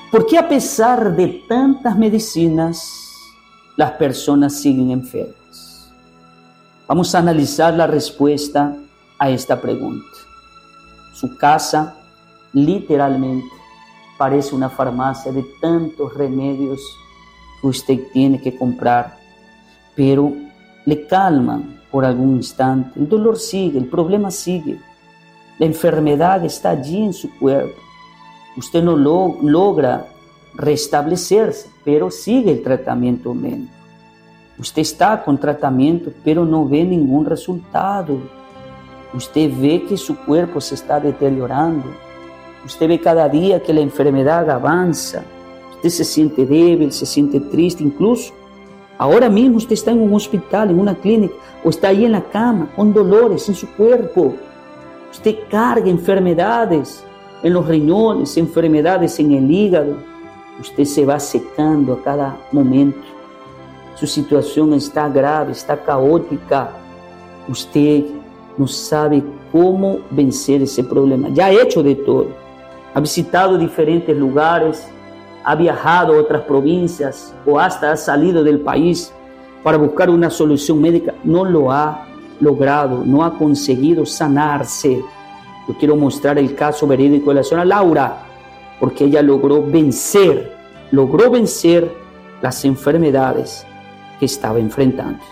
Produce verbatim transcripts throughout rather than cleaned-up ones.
¿Por qué a pesar de tantas medicinas, las personas siguen enfermas? Vamos a analizar la respuesta a esta pregunta. Su casa, literalmente, parece una farmacia de tantos remedios que usted tiene que comprar, pero le calman por algún instante. El dolor sigue, el problema sigue. La enfermedad está allí en su cuerpo. Usted no lo, logra restablecerse, pero sigue el tratamiento médico. Usted está con tratamiento, pero no ve ningún resultado. Usted ve que su cuerpo se está deteriorando. Usted ve cada día que la enfermedad avanza. Usted se siente débil, se siente triste. Incluso ahora mismo usted está en un hospital, en una clínica, o está ahí en la cama con dolores en su cuerpo. Usted carga enfermedades en los riñones, enfermedades en el hígado. Usted se va secando a cada momento. Su situación está grave, está caótica. Usted no sabe cómo vencer ese problema. Ya ha hecho de todo. Ha visitado diferentes lugares, ha viajado a otras provincias o hasta ha salido del país para buscar una solución médica. No lo ha logrado, no ha conseguido sanarse. Yo quiero mostrar el caso verídico de la señora Laura, porque ella logró vencer, logró vencer las enfermedades que estaba enfrentando.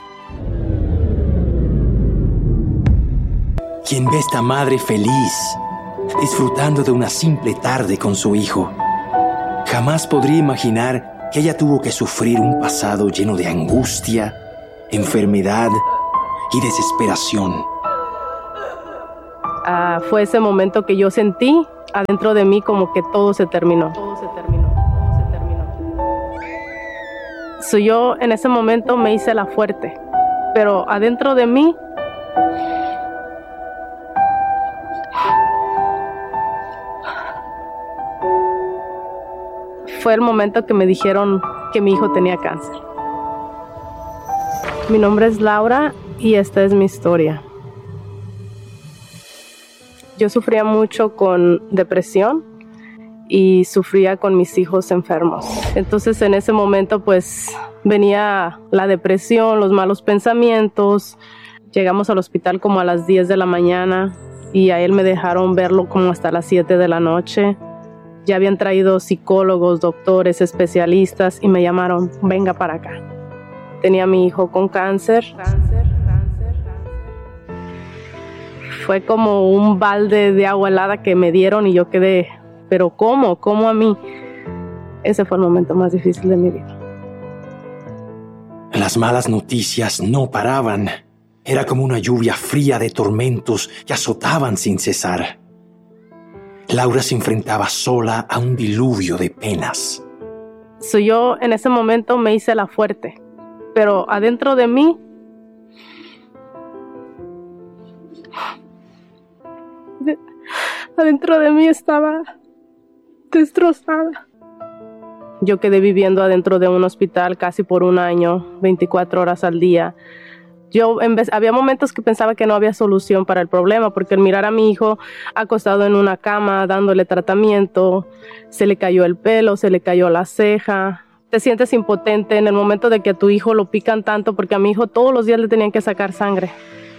Quien ve a esta madre feliz, disfrutando de una simple tarde con su hijo, jamás podría imaginar que ella tuvo que sufrir un pasado lleno de angustia, enfermedad y desesperación. Uh, fue ese momento que yo sentí adentro de mí como que todo se terminó. Todo se terminó, todo se terminó. So, yo en ese momento me hice la fuerte, pero adentro de mí fue el momento que me dijeron que mi hijo tenía cáncer. Mi nombre es Laura y esta es mi historia. Yo sufría mucho con depresión y sufría con mis hijos enfermos. Entonces en ese momento pues venía la depresión, los malos pensamientos. Llegamos al hospital como a las diez de la mañana y a él me dejaron verlo como hasta las siete de la noche. Ya habían traído psicólogos, doctores, especialistas y me llamaron, venga para acá. Tenía a mi hijo con cáncer. Cáncer, cáncer, cáncer. Fue como un balde de agua helada que me dieron y yo quedé, ¿pero cómo? ¿Cómo a mí? Ese fue el momento más difícil de mi vida. Las malas noticias no paraban. Era como una lluvia fría de tormentos que azotaban sin cesar. Laura se enfrentaba sola a un diluvio de penas. So, yo en ese momento me hice la fuerte, pero adentro de mí de, adentro de mí estaba destrozada. Yo quedé viviendo adentro de un hospital casi por un año, veinticuatro horas al día. Yo en vez, había momentos que pensaba que no había solución para el problema, porque al mirar a mi hijo acostado en una cama, dándole tratamiento, se le cayó el pelo, se le cayó la ceja. Te sientes impotente en el momento de que a tu hijo lo pican tanto, porque a mi hijo todos los días le tenían que sacar sangre.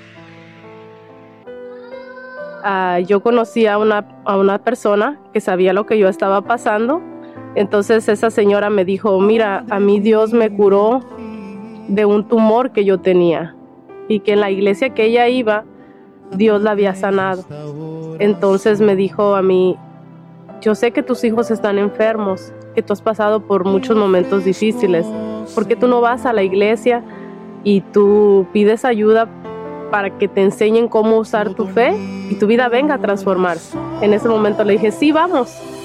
Uh, yo conocí a una, a una persona que sabía lo que yo estaba pasando. Entonces esa señora me dijo, mira, a mí Dios me curó de un tumor que yo tenía y que en la iglesia que ella iba, Dios la había sanado. Entonces me dijo a mí, yo sé que tus hijos están enfermos, que tú has pasado por muchos momentos difíciles. ¿Por qué tú no vas a la iglesia y tú pides ayuda para que te enseñen cómo usar tu fe y tu vida venga a transformarse? En ese momento le dije, sí, vamos.